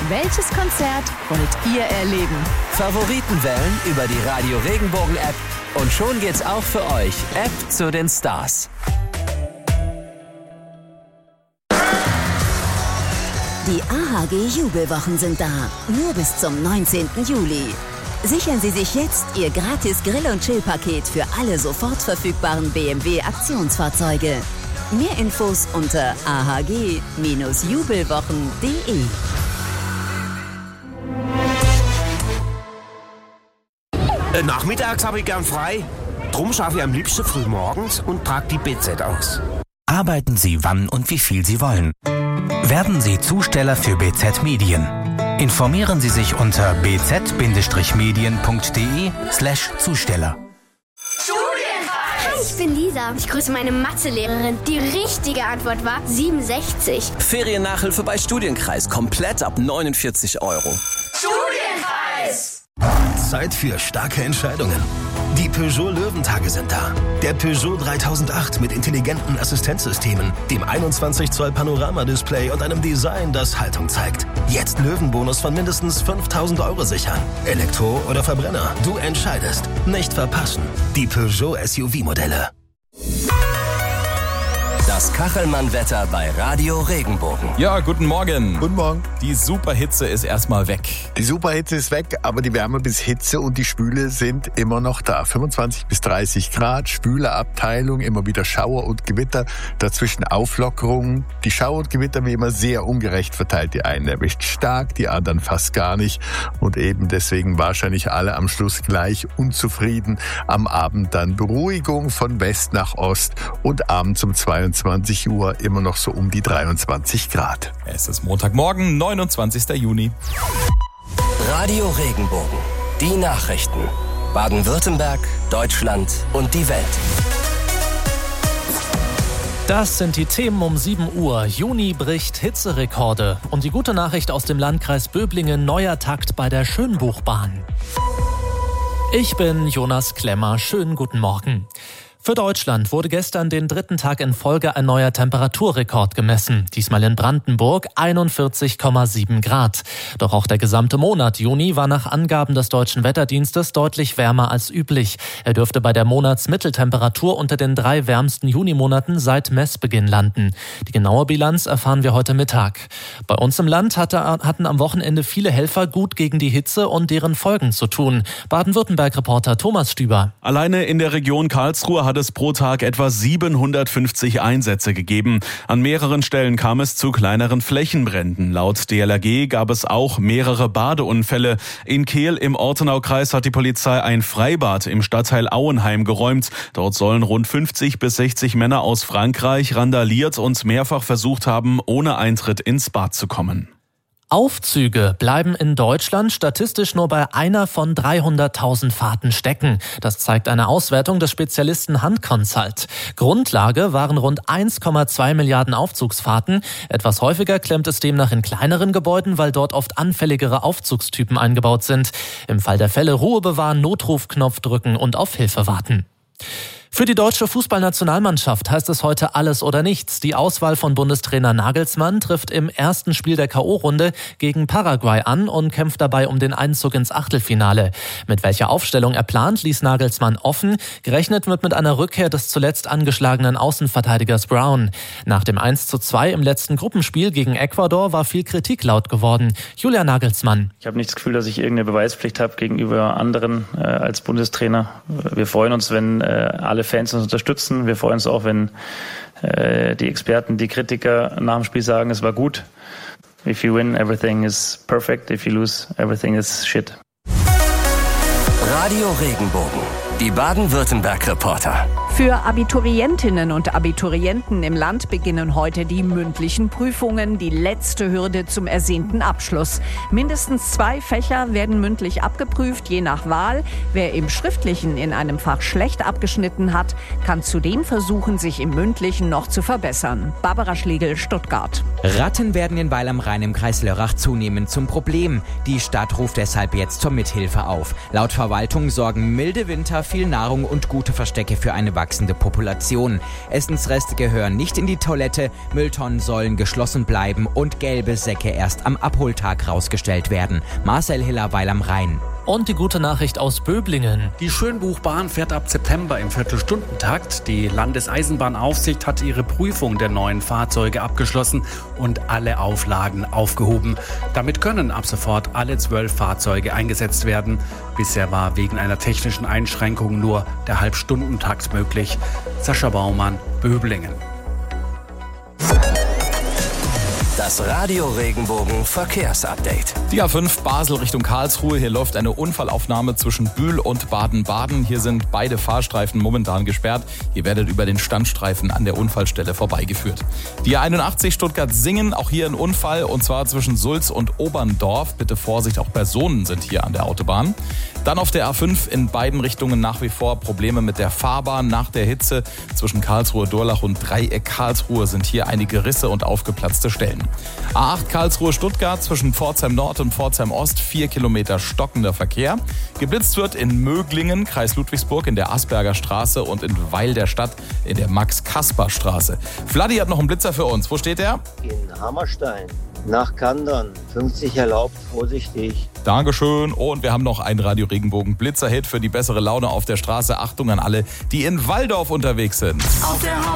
Welches Konzert wollt ihr erleben? Favoriten wählen über die Radio Regenbogen App und schon geht's auch für euch. App zu den Stars. Die AHG Jubelwochen sind da, nur bis zum 19. Juli. Sichern Sie sich jetzt Ihr gratis Grill- und Chill-Paket für alle sofort verfügbaren BMW Aktionsfahrzeuge. Mehr Infos unter ahg-jubelwochen.de. Nachmittags habe ich gern frei. Drum schaffe ich am liebsten früh morgens und trage die BZ aus. Arbeiten Sie wann und wie viel Sie wollen. Werden Sie Zusteller für BZ Medien. Informieren Sie sich unter bz-medien.de/Zusteller. Hi, ich bin Lisa. Ich grüße meine Mathelehrerin. Die richtige Antwort war 67. Feriennachhilfe bei Studienkreis. Komplett ab 49 €. Studienkreis! Zeit für starke Entscheidungen. Die Peugeot Löwentage sind da. Der Peugeot 3008 mit intelligenten Assistenzsystemen, dem 21 Zoll Panoramadisplay und einem Design, das Haltung zeigt. Jetzt Löwenbonus von mindestens 5.000 € sichern. Elektro oder Verbrenner, du entscheidest. Nicht verpassen. Die Peugeot SUV-Modelle. Das Kachelmann-Wetter bei Radio Regenbogen. Ja, guten Morgen. Guten Morgen. Die Superhitze ist erstmal weg. Die Superhitze ist weg, aber die Wärme bis Hitze und die Spüle sind immer noch da. 25 bis 30 Grad, schwüle Abteilung, immer wieder Schauer und Gewitter, dazwischen Auflockerungen. Die Schauer und Gewitter wie immer sehr ungerecht verteilt. Die einen erwischt stark, die anderen fast gar nicht. Und eben deswegen wahrscheinlich alle am Schluss gleich unzufrieden. Am Abend dann Beruhigung von West nach Ost und abends um 22 Uhr immer noch so um die 23 Grad. Es ist Montagmorgen, 29. Juni. Radio Regenbogen. Die Nachrichten. Baden-Württemberg, Deutschland und die Welt. Das sind die Themen um 7 Uhr. Juni bricht Hitzerekorde. Und die gute Nachricht aus dem Landkreis Böblingen: neuer Takt bei der Schönbuchbahn. Ich bin Jonas Klemmer. Schönen guten Morgen. Für Deutschland wurde gestern den 3. Tag in Folge ein neuer Temperaturrekord gemessen. Diesmal in Brandenburg 41,7 Grad. Doch auch der gesamte Monat Juni war nach Angaben des Deutschen Wetterdienstes deutlich wärmer als üblich. Er dürfte bei der Monatsmitteltemperatur unter den 3 wärmsten Junimonaten seit Messbeginn landen. Die genaue Bilanz erfahren wir heute Mittag. Bei uns im Land hatten am Wochenende viele Helfer gut gegen die Hitze und deren Folgen zu tun. Baden-Württemberg-Reporter Thomas Stüber. Alleine in der Region Karlsruhe hat es pro Tag etwa 750 Einsätze gegeben. An mehreren Stellen kam es zu kleineren Flächenbränden. Laut DLRG gab es auch mehrere Badeunfälle. In Kehl im Ortenaukreis hat die Polizei ein Freibad im Stadtteil Auenheim geräumt. Dort sollen rund 50 bis 60 Männer aus Frankreich randaliert und mehrfach versucht haben, ohne Eintritt ins Bad zu kommen. Aufzüge bleiben in Deutschland statistisch nur bei einer von 300.000 Fahrten stecken. Das zeigt eine Auswertung des Spezialisten Hunt Consult. Grundlage waren rund 1,2 Milliarden Aufzugsfahrten. Etwas häufiger klemmt es demnach in kleineren Gebäuden, weil dort oft anfälligere Aufzugstypen eingebaut sind. Im Fall der Fälle Ruhe bewahren, Notrufknopf drücken und auf Hilfe warten. Für die deutsche Fußballnationalmannschaft heißt es heute alles oder nichts. Die Auswahl von Bundestrainer Nagelsmann trifft im ersten Spiel der K.O.-Runde gegen Paraguay an und kämpft dabei um den Einzug ins Achtelfinale. Mit welcher Aufstellung er plant, ließ Nagelsmann offen. Gerechnet wird mit einer Rückkehr des zuletzt angeschlagenen Außenverteidigers Brown. Nach dem 1:2 im letzten Gruppenspiel gegen Ecuador war viel Kritik laut geworden. Julian Nagelsmann. Ich habe nicht das Gefühl, dass ich irgendeine Beweispflicht habe gegenüber anderen als Bundestrainer. Wir freuen uns, wenn alle Fans uns unterstützen. Wir freuen uns auch, wenn die Experten, die Kritiker nach dem Spiel sagen, es war gut. If you win, everything is perfect. If you lose, everything is shit. Radio Regenbogen. Die Baden-Württemberg-Reporter. Für Abiturientinnen und Abiturienten im Land beginnen heute die mündlichen Prüfungen, die letzte Hürde zum ersehnten Abschluss. Mindestens 2 Fächer werden mündlich abgeprüft, je nach Wahl. Wer im Schriftlichen in einem Fach schlecht abgeschnitten hat, kann zudem versuchen, sich im Mündlichen noch zu verbessern. Barbara Schlegel, Stuttgart. Ratten werden in Weil am Rhein im Kreis Lörrach zunehmend zum Problem. Die Stadt ruft deshalb jetzt zur Mithilfe auf. Laut Verwaltung sorgen milde Winter, viel Nahrung und gute Verstecke für eine wachsende Population. Essensreste gehören nicht in die Toilette, Mülltonnen sollen geschlossen bleiben und gelbe Säcke erst am Abholtag rausgestellt werden. Marcel Hiller, Weil am Rhein. Und die gute Nachricht aus Böblingen. Die Schönbuchbahn fährt ab September im Viertelstundentakt. Die Landeseisenbahnaufsicht hat ihre Prüfung der neuen Fahrzeuge abgeschlossen und alle Auflagen aufgehoben. Damit können ab sofort alle 12 Fahrzeuge eingesetzt werden. Bisher war wegen einer technischen Einschränkung nur der Halbstundentakt möglich. Sascha Baumann, Böblingen. Das Radio Regenbogen Verkehrsupdate. Die A5 Basel Richtung Karlsruhe. Hier läuft eine Unfallaufnahme zwischen Bühl und Baden-Baden. Hier sind beide Fahrstreifen momentan gesperrt. Ihr werdet über den Standstreifen an der Unfallstelle vorbeigeführt. Die A81 Stuttgart-Singen, auch hier ein Unfall, und zwar zwischen Sulz und Oberndorf. Bitte Vorsicht, auch Personen sind hier an der Autobahn. Dann auf der A5 in beiden Richtungen nach wie vor Probleme mit der Fahrbahn. Nach der Hitze zwischen Karlsruhe-Durlach und Dreieck Karlsruhe sind hier einige Risse und aufgeplatzte Stellen. A8 Karlsruhe-Stuttgart zwischen Pforzheim Nord und Pforzheim Ost 4 Kilometer stockender Verkehr. Geblitzt wird in Möglingen, Kreis Ludwigsburg, in der Asperger Straße und in Weil der Stadt in der Max-Kasper-Straße. Vladi hat noch einen Blitzer für uns. Wo steht der? In Hammerstein. Nach Kandern. 50 erlaubt, vorsichtig. Dankeschön. Und wir haben noch einen Radio Regenbogen Blitzer-Hit für die bessere Laune auf der Straße. Achtung an alle, die in Walldorf unterwegs sind. Auf der